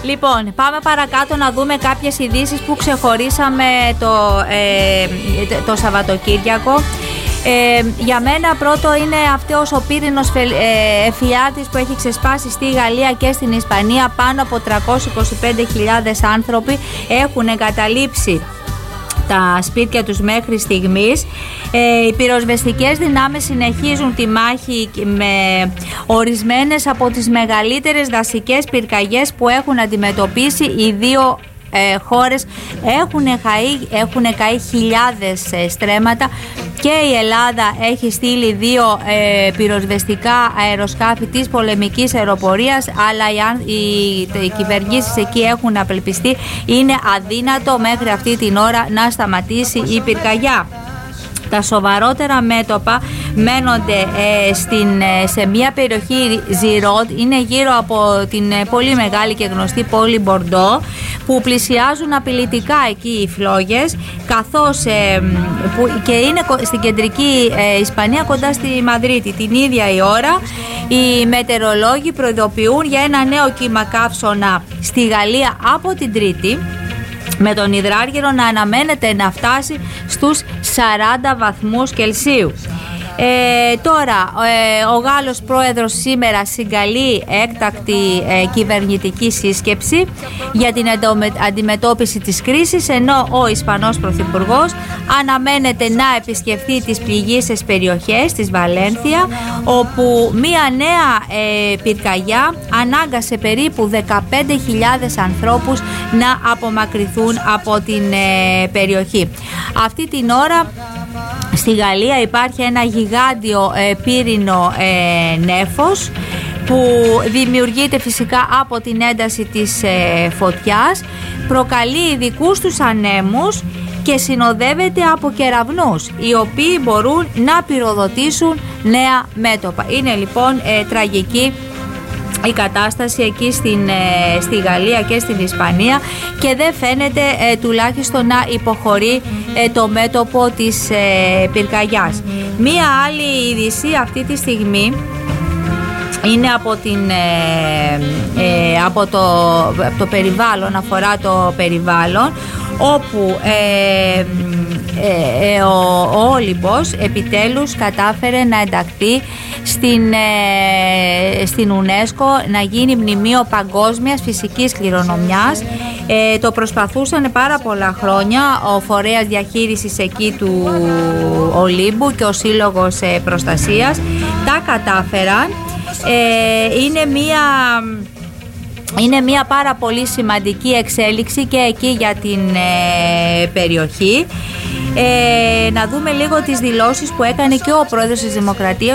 Λοιπόν, πάμε παρακάτω να δούμε κάποιες ειδήσεις που ξεχωρίσαμε το Σαββατοκύριακο. Για μένα πρώτο είναι αυτός ο πύρινος εφιάλτης που έχει ξεσπάσει στη Γαλλία και στην Ισπανία. Πάνω από 325.000 άνθρωποι έχουν εγκαταλείψει τα σπίτια τους μέχρι στιγμής. Οι πυροσβεστικές δυνάμεις συνεχίζουν τη μάχη με ορισμένες από τις μεγαλύτερες δασικές πυρκαγιές που έχουν αντιμετωπίσει οι δύο χώρες. Έχουν καεί χιλιάδες στρέμματα και η Ελλάδα έχει στείλει 2 πυροσβεστικά αεροσκάφη της πολεμικής αεροπορίας, αλλά οι κυβερνήσεις εκεί έχουν απελπιστεί. Είναι αδύνατο μέχρι αυτή την ώρα να σταματήσει η πυρκαγιά. Τα σοβαρότερα μέτωπα μένονται σε μια περιοχή Ζιρόντ, είναι γύρω από την πολύ μεγάλη και γνωστή πόλη Μπορντό, που πλησιάζουν απειλητικά εκεί οι φλόγες, καθώς και είναι στην κεντρική Ισπανία κοντά στη Μαδρίτη. Την ίδια η ώρα οι μετεωρολόγοι προειδοποιούν για ένα νέο κύμα καύσωνα στη Γαλλία από την Τρίτη, με τον υδράργυρο να αναμένεται να φτάσει στους 40 βαθμούς Κελσίου. Τώρα ο Γάλλος πρόεδρος σήμερα συγκαλεί έκτακτη κυβερνητική σύσκεψη για την αντιμετώπιση της κρίσης, ενώ ο Ισπανός πρωθυπουργός αναμένεται να επισκεφθεί τις πληγείσες περιοχές της Βαλένθια, όπου μία νέα πυρκαγιά ανάγκασε περίπου 15.000 ανθρώπους να απομακρυνθούν από την περιοχή. Αυτή την ώρα στη Γαλλία υπάρχει ένα γιγάντιο πύρινο νέφος που δημιουργείται φυσικά από την ένταση της φωτιάς, προκαλεί ειδικούς τους ανέμους και συνοδεύεται από κεραυνούς, οι οποίοι μπορούν να πυροδοτήσουν νέα μέτωπα. Είναι λοιπόν τραγική η κατάσταση εκεί στη Γαλλία και στην Ισπανία και δεν φαίνεται τουλάχιστον να υποχωρεί το μέτωπο της πυρκαγιάς. Μία άλλη είδηση αυτή τη στιγμή είναι από το περιβάλλον, αφορά το περιβάλλον, όπου ο Όλυμπος επιτέλους κατάφερε να ενταχθεί στην UNESCO, να γίνει μνημείο παγκόσμιας φυσικής κληρονομιάς. Το προσπαθούσαν πάρα πολλά χρόνια ο φορέας διαχείρισης εκεί του Ολύμπου και ο Σύλλογος Προστασίας. Τα κατάφεραν. Είναι μια πάρα πολύ σημαντική εξέλιξη και εκεί για την περιοχή. Να δούμε λίγο τις δηλώσεις που έκανε και ο πρόεδρος της Δημοκρατίας,